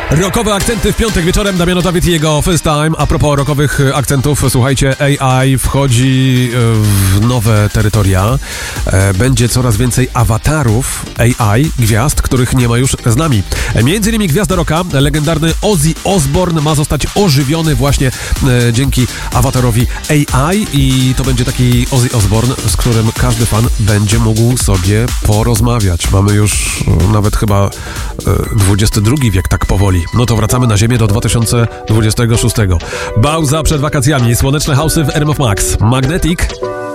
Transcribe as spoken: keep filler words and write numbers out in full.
Rockowe akcenty w piątek wieczorem. Damiano Dawid i jego First Time. A propos rockowych akcentów, słuchajcie, A I wchodzi w nowe terytoria. Będzie coraz więcej awatarów A I, gwiazd, których nie ma już z nami. Między innymi gwiazda rocka, legendarny Ozzy Osbourne ma zostać ożywiony właśnie dzięki awatarowi A I i to będzie taki Ozzy Osbourne, z którym każdy fan będzie mógł sobie porozmawiać. Mamy już nawet chyba dwudziesty drugi wiek tak powoli. No to wracamy na ziemię do dwa tysiące dwudziestego szóstego. Bauza przed wakacjami, słoneczne house'y w R M F Max. Magnetic.